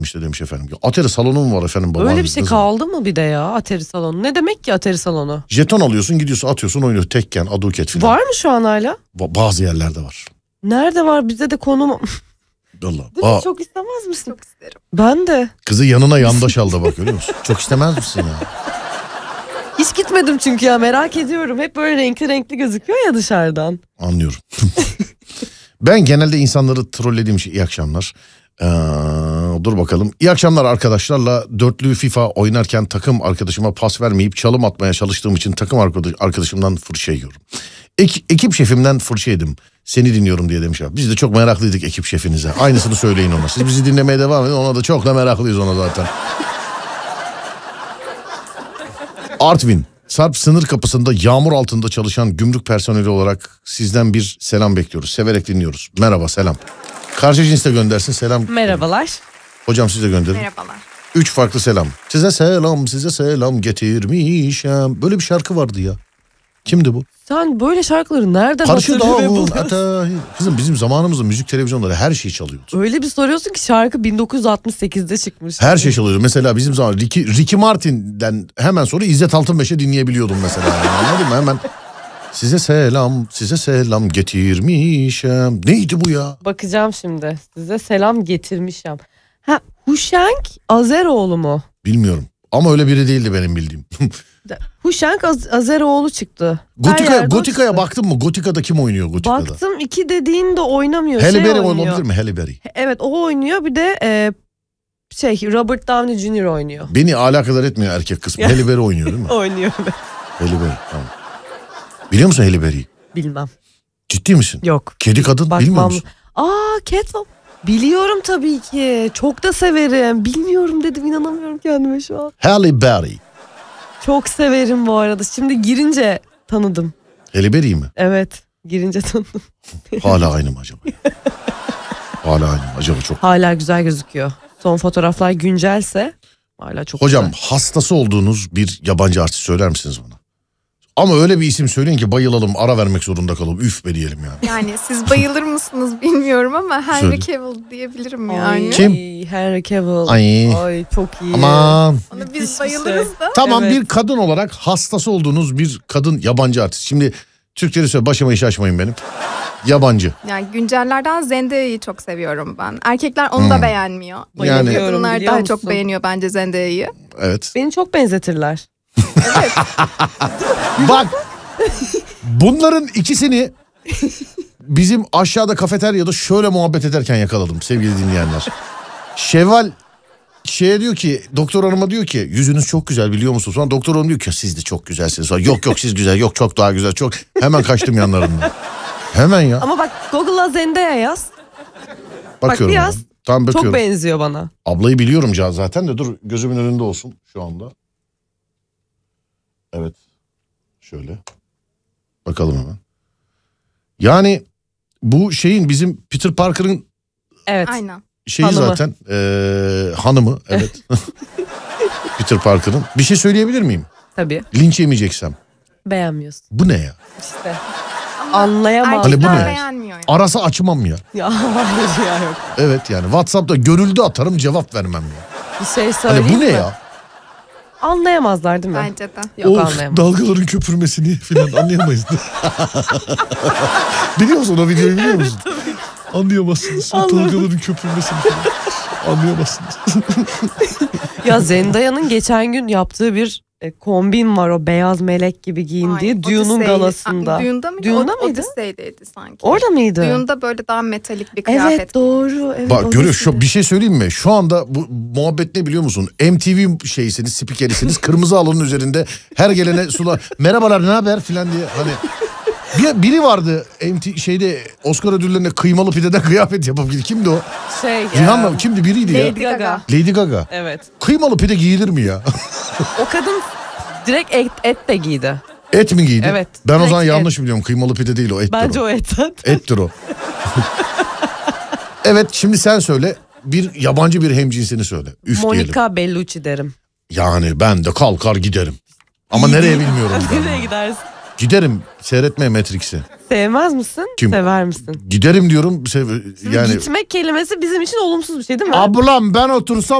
işte demiş efendim. Atari salonu mu var efendim babanız? Öyle bir şey kaldı mı bir de ya Atari salonu? Ne demek ki Atari salonu? Jeton alıyorsun gidiyorsun atıyorsun oynuyor Tekken, Aduket filan. Var mı şu an hala? Bazı yerlerde var. Nerede var bize de konum... Allah. Çok istemez misin? Çok isterim. Ben de. Kızı yanına yandaş aldı bak görüyor musun? Çok istemez misin ya? Hiç gitmedim çünkü ya merak ediyorum. Hep böyle renkli renkli gözüküyor ya dışarıdan. Anlıyorum. Ben genelde insanları trollediğim şey iyi akşamlar. Dur bakalım. İyi akşamlar arkadaşlarla dörtlü FIFA oynarken takım arkadaşıma pas vermeyip çalım atmaya çalıştığım için takım arkadaşımdan fırça yiyorum. Ekip şefimden fırça yedim. Seni dinliyorum diye demiş abi. Biz de çok meraklıydık ekip şefinize. Aynısını söyleyin ona. Siz bizi dinlemeye devam edin. Ona da çok da meraklıyız ona zaten. Artvin. Sarp sınır kapısında yağmur altında çalışan gümrük personeli olarak sizden bir selam bekliyoruz. Severek dinliyoruz. Merhaba selam. Karşı cins de göndersin selam. Merhabalar. Hocam siz de gönderin. Merhabalar. 3 farklı selam. Size selam getirmişim. Böyle bir şarkı vardı ya. Kimdi bu? Sen böyle şarkıları nereden Karşı hatırlıyor ve dağın buluyorsun? Kızım bizim zamanımızda müzik televizyonları her şey çalıyordu. Öyle bir soruyorsun ki şarkı 1968'de çıkmış. Her şey çalıyordu. Mesela bizim zaman Ricky Martin'den hemen sonra İzzet Altınbeş'e dinleyebiliyordum mesela. Yani, anladın mı? Hemen size selam getirmişim. Neydi bu ya? Bakacağım şimdi. Size selam getirmişim. Ha, Huşenk Azeroğlu mu? Bilmiyorum. Ama öyle biri değildi benim bildiğim. Huşenk Azeroğlu çıktı. Gotika'ya baktın mı? Gotika'da kim oynuyor Gotika'da? Baktım 2 dediğin de oynamıyor. Halle Berry oynuyor. olabilir mi? Halle Berry. Evet o oynuyor bir de Robert Downey Jr. oynuyor. Beni alakadar etmiyor erkek kısmı. Halle Berry oynuyor değil mi? Oynuyor. Halle Berry tamam. Biliyor musun Halle Berry'i? Bilmem. Ciddi misin? Yok. Kedi kadın bilmiyor musun? Catwoman. Biliyorum tabii ki. Çok da severim. Bilmiyorum dedim inanamıyorum kendime şu an. Halle Berry. Çok severim bu arada. Şimdi girince tanıdım. Halle Berry mi? Evet. Girince tanıdım. Hala aynı mı acaba? Hala aynı mı? Acaba çok. Hala güzel gözüküyor. Son fotoğraflar güncelse hala çok Hocam güzel. hastası olduğunuz bir yabancı artist söyler misiniz bana? Ama öyle bir isim söyleyin ki bayılalım, ara vermek zorunda kalalım. Üf be diyelim yani. Yani siz bayılır mısınız bilmiyorum ama Henry Söyle. Cavill diyebilirim Ay, yani. Kim? Henry Cavill. Ay. Çok iyi. Aman. Onu biz Müthiş bir bayılırız şey. da. Tamam Evet. bir kadın olarak hastası olduğunuz bir kadın yabancı artist. Şimdi Türkleri söyle başıma iş açmayın benim. Yabancı. Yani güncellerden Zendaya'yı çok seviyorum ben. Erkekler onu da beğenmiyor. Yani- Kadınlar Biliyor daha musun? çok beğeniyor bence Zendaya'yı. Evet. Beni çok benzetirler. Bak bunların ikisini bizim aşağıda kafeteryada şöyle muhabbet ederken yakaladım sevgili dinleyenler. Şevval diyor ki doktor hanıma diyor ki yüzünüz çok güzel biliyor musunuz? Sonra doktor hanım diyor ki siz de çok güzelsiniz. Sonra, yok siz güzel yok çok daha güzel çok. Hemen kaçtım yanlarından. Hemen ya. Ama bak Google'a Zendaya yaz. Bakıyorum. biraz ya. Tamam bakıyorum. Çok benziyor bana. Ablayı biliyorum zaten de dur gözümün önünde olsun şu anda. Evet. Şöyle. Bakalım hemen. Yani bu şeyin bizim Peter Parker'ın Evet. Aynen. şeyi Hanımı. zaten hanımı evet. Peter Parker'ın. Bir şey söyleyebilir miyim? Tabii. Linç yemeyeceksem. Beğenmiyorsun. Bu ne ya? İşte. Ama Anlayamam. Hani bu erkekler ne? beğenmiyor yani. Arasa açmam ya. Ya hayır ya yok. Evet yani WhatsApp'ta görüldü atarım cevap vermem ya. Bir şey Hani söyleyeyim bu ne mi? ya? Anlayamazlar değil mi? Bence de. Yok Of, anlayamam. dalgaların köpürmesini falan anlayamayız. Biliyor musun o videoyu biliyor musun? Anlayamazsınız. O dalgaların köpürmesini falan. Anlayamazsınız. Ya Zendaya'nın geçen gün yaptığı bir kombin var o beyaz melek gibi giyindiği Ay, Dune'un Odyssey. galasında. Dune'da mıydı? Dune'da mıydı? Odyssey'deydi sanki. Orada mıydı? Dune'da böyle daha metalik bir kıyafet. Evet doğru. Evet, Bak görüyor şu Odyssey. bir şey söyleyeyim mi? Şu anda bu muhabbet ne biliyor musun? MTV şeysiniz, spikerisiniz. Kırmızı halının üzerinde her gelene sular. Merhabalar ne haber filan diye hani biri vardı şeyde Oscar ödüllerine kıymalı pideden kıyafet yapıp gitti. Kimdi o? Rihanna kimdi biriydi ya? Lady Gaga. Lady Gaga. Evet. Kıymalı pide giyilir mi ya? O kadın direkt et de giydi. Et mi giydi? Evet. Ben o Direkt zaman et. yanlış biliyorum. Kıymalı pide değil o ettir Bence o. o et zaten. Ettir o. Evet şimdi sen söyle. Bir yabancı bir hemcinsini söyle. Üf diyelim. Monica Bellucci derim. Yani ben de kalkar giderim. Ama nereye bilmiyorum ben. Nereye gidersin? Giderim seyretmeye Matrix'i. Sevmez misin? Kim? Sever misin? Giderim diyorum. Yani Gitmek kelimesi bizim için olumsuz bir şey değil mi? ablam ben otursam